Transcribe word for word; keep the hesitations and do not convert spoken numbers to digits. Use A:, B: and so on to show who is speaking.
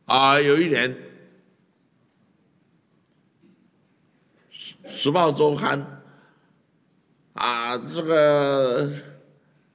A: 啊，有一年，《时报周刊》啊，这个